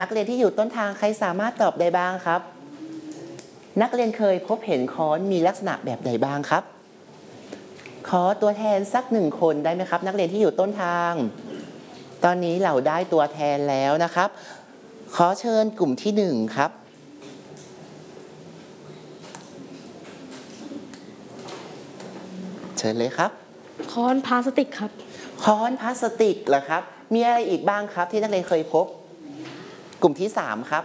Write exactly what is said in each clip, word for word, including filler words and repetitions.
นักเรียนที่อยู่ต้นทางใครสามารถตอบได้บ้างครับนักเรียนเคยพบเห็นค้อนมีลักษณะแบบใดบ้างครับขอตัวแทนสักหนึ่งคนได้ไหมครับนักเรียนที่อยู่ต้นทางตอนนี้เราได้ตัวแทนแล้วนะครับขอเชิญกลุ่มที่หนึ่งครับเชิญเลยครับค้อนพลาสติกครับค้อนพลาสติกเหรอครับมีอะไรอีกบ้างครับที่นักเรียนเคยพบกลุ่มที่สามครับ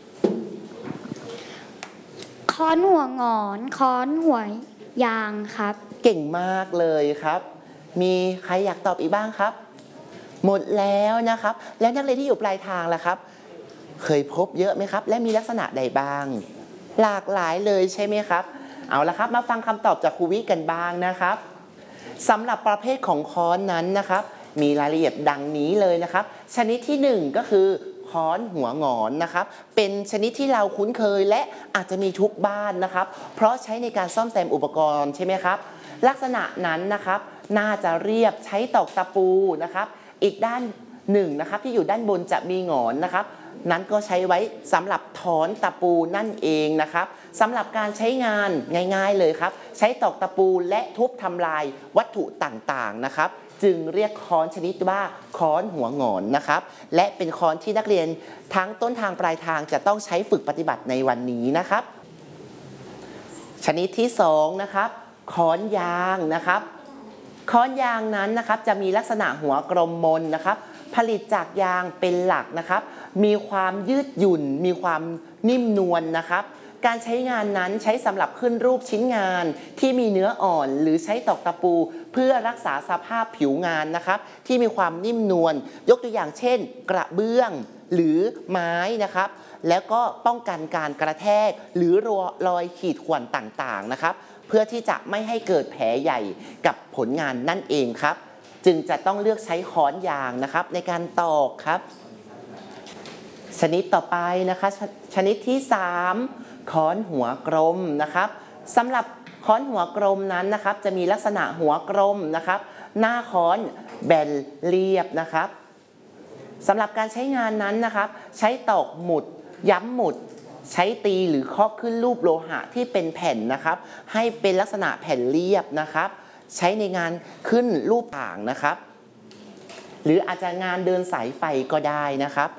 ค้อนหัวงอนค้อนหัวยางครับเก่งมากเลยครับมีใครอยากตอบอีกบ้างครับหมดแล้วนะครับแล้วนักเรียนที่อยู่ปลายทางล่ะครับเคยพบเยอะไหมครับและมีลักษณะใดบ้างหลากหลายเลยใช่ไหมครับเอาละครับมาฟังคำตอบจากครูวิกันบ้างนะครับสำหรับประเภทของค้อนนั้นนะครับมีรายละเอียดดังนี้เลยนะครับชนิดที่หนึ่งก็คือค้อนหัวงอนนะครับเป็นชนิดที่เราคุ้นเคยและอาจจะมีทุกบ้านนะครับเพราะใช้ในการซ่อมแซมอุปกรณ์ใช่ไหมครับลักษณะนั้นนะครับน่าจะเรียบใช้ตอกตะปูนะครับอีกด้านหนึ่งนะครับที่อยู่ด้านบนจะมีหงอนนะครับนั้นก็ใช้ไว้สำหรับถอนตะปูนั่นเองนะครับสำหรับการใช้งานง่ายๆเลยครับใช้ตอกตะปูและทุบทำลายวัตถุต่างๆนะครับจึงเรียกค้อนชนิดว่าค้อนหัวงอนนะครับและเป็นค้อนที่นักเรียนทั้งต้นทางปลายทางจะต้องใช้ฝึกปฏิบัติในวันนี้นะครับชนิดที่สองนะครับค้อนยางนะครับค้อนยางนั้นนะครับจะมีลักษณะหัวกลมมนนะครับผลิตจากยางเป็นหลักนะครับมีความยืดหยุ่นมีความนิ่มนวลนะครับการใช้งานนั้นใช้สำหรับขึ้นรูปชิ้นงานที่มีเนื้ออ่อนหรือใช้ตอกตะปูเพื่อรักษาสภาพผิวงานนะครับที่มีความนิ่มนวลยกตัวอย่างเช่นกระเบื้องหรือไม้นะครับแล้วก็ป้องกันการกระแทกหรือรอยขีดข่วนต่างๆนะครับเพื่อที่จะไม่ให้เกิดแผลใหญ่กับผลงานนั่นเองครับจึงจะต้องเลือกใช้ค้อนยางนะครับในการตอกครับชนิดต่อไปนะคะช, ชนิดที่สามค้อนหัวกลมนะครับสำหรับค้อนหัวกลมนั้นนะครับจะมีลักษณะหัวกลมนะครับหน้าค้อนแบนเรียบนะครับสำหรับการใช้งานนั้นนะครับใช้ตอกหมุดย้ำหมุดใช้ตีหรือเคาะขึ้นรูปโลหะที่เป็นแผ่นนะครับให้เป็นลักษณะแผ่นเรียบนะครับใช้ในงานขึ้นรูปต่างนะครับหรืออาจจะงานเดินสายไฟก็ได้นะครับ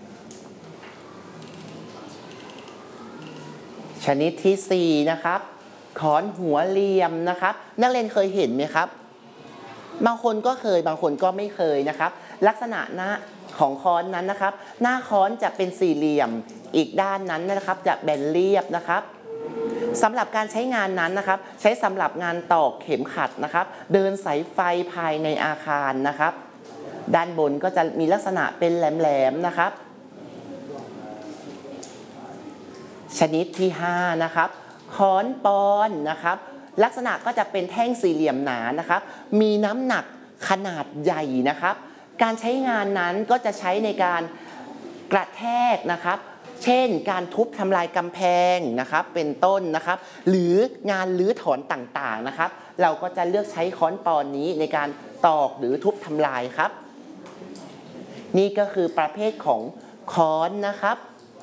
ชนิดที่สี่นะครับค้อนหัวเหลี่ยมนะครับนักเรียนเคยเห็นไหมครับบางคนก็เคยบางคนก็ไม่เคยนะครับลักษณะหน้าของค้อนนั้นนะครับหน้าค้อนจะเป็นสี่เหลี่ยมอีกด้านนั้นนะครับจะแบนเรียบนะครับสำหรับการใช้งานนั้นนะครับใช้สำหรับงานตอกเข็มขัดนะครับเดินสายไฟภายในอาคารนะครับด้านบนก็จะมีลักษณะเป็นแหลมๆนะครับชนิดที่ห้านะครับค้อนปอนนะครับลักษณะก็จะเป็นแท่งสี่เหลี่ยมหนานะครับมีน้ำหนักขนาดใหญ่นะครับการใช้งานนั้นก็จะใช้ในการกระแทกนะครับเช่นการทุบทำลายกำแพงนะครับเป็นต้นนะครับหรืองานรื้อถอนต่างๆนะครับเราก็จะเลือกใช้ค้อนปอนนี้ในการตอกหรือทุบทำลายครับนี่ก็คือประเภทของค้อนนะครับ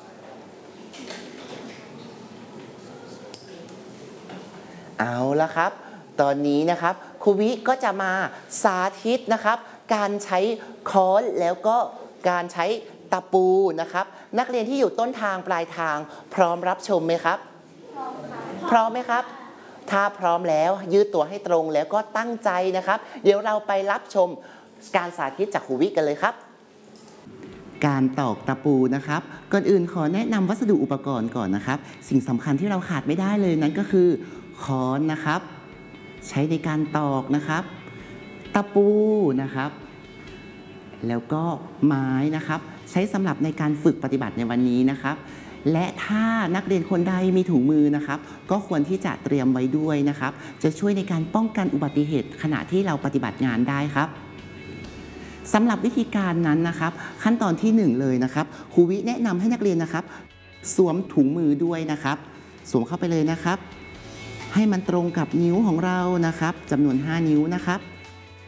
เอาละครับตอนนี้นะครับครูวิก็จะมาสาธิตนะครับการใช้ค้อนแล้วก็การใช้ตะปูนะครับนักเรียนที่อยู่ต้นทางปลายทางพร้อมรับชมไหมครับพร้อมค่ะพร้อมไหมครับถ้าพร้อมแล้วยืดตัวให้ตรงแล้วก็ตั้งใจนะครับเดี๋ยวเราไปรับชมการสาธิตจากครูวิกันเลยครับการตอกตะปูนะครับก่อนอื่นขอแนะนำวัสดุอุปกรณ์ก่อนนะครับสิ่งสำคัญที่เราขาดไม่ได้เลยนั้นก็คือค้อนนะครับใช้ในการตอกนะครับตะปูนะครับแล้วก็ไม้นะครับใช้สำหรับในการฝึกปฏิบัติในวันนี้นะครับและถ้านักเรียนคนใดมีถุงมือนะครับก็ควรที่จะเตรียมไว้ด้วยนะครับจะช่วยในการป้องกันอุบัติเหตุขณะที่เราปฏิบัติงานได้ครับสำหรับวิธีการนั้นนะครับขั้นตอนที่หนึ่งเลยนะครับครูวิแนะนำให้นักเรียนนะครับสวมถุงมือด้วยนะครับสวมเข้าไปเลยนะครับให้มันตรงกับนิ้วของเรานะครับจำนวนห้านิ้วนะครับ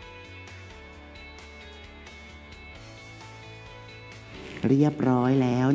เรียบร้อยแล้ว